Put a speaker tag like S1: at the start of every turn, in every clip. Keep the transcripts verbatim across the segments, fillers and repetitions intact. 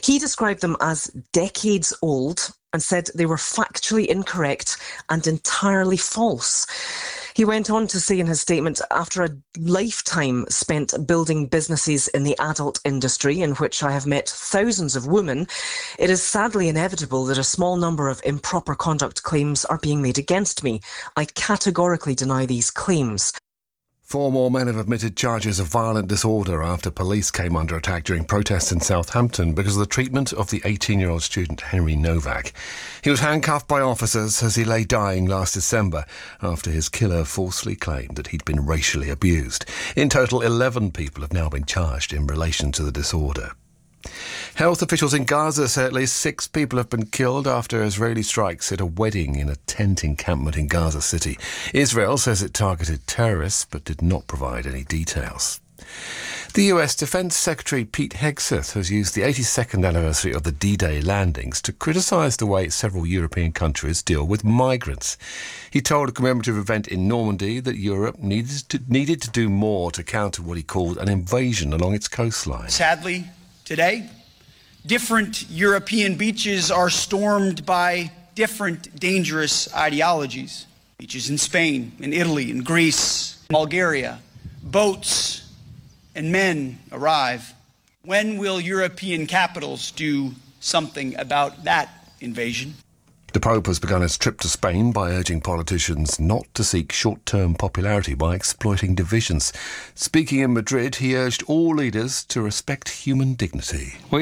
S1: He described them as decades old and said they were factually incorrect and entirely false. He went on to say in his statement, after a lifetime spent building businesses in the adult industry, in which I have met thousands of women, it is sadly inevitable that a small number of improper conduct claims are being made against me. I categorically deny these claims.
S2: Four more men have admitted charges of violent disorder after police came under attack during protests in Southampton because of the treatment of the eighteen-year-old student Henry Novak. He was handcuffed by officers as he lay dying last December after his killer falsely claimed that he'd been racially abused. In total, eleven people have now been charged in relation to the disorder. Health officials in Gaza say at least six people have been killed after Israeli strikes hit a wedding in a tent encampment in Gaza City. Israel says it targeted terrorists but did not provide any details. The U S Defence Secretary Pete Hegseth has used the eighty-second anniversary of the D-Day landings to criticise the way several European countries deal with migrants. He told a commemorative event in Normandy that Europe needed to, needed to do more to counter what he called an invasion along its coastline.
S3: Sadly, today, different European beaches are stormed by different dangerous ideologies. Beaches in Spain, in Italy, in Greece, in Bulgaria. Boats and men arrive. When will European capitals do something about that invasion?
S2: The Pope has begun his trip to Spain by urging politicians not to seek short-term popularity by exploiting divisions. Speaking in Madrid, he urged all leaders to respect human dignity.
S4: Today,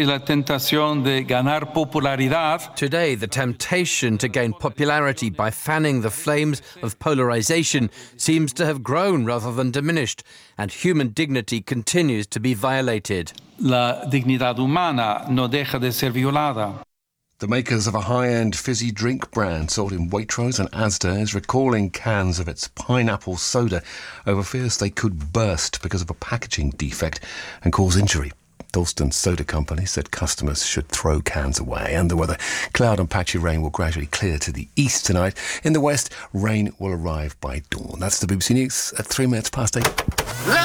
S5: the temptation to gain popularity by fanning the flames of polarization seems to have grown rather than diminished, and human dignity continues to be violated.
S4: La dignidad humana no deja de ser violada.
S2: The makers of a high-end fizzy drink brand sold in Waitrose and Asda is recalling cans of its pineapple soda over fears they could burst because of a packaging defect and cause injury. Dalston Soda Company said customers should throw cans away. And the weather, cloud and patchy rain will gradually clear to the east tonight. In the west, rain will arrive by dawn. That's the B B C News at three minutes past eight.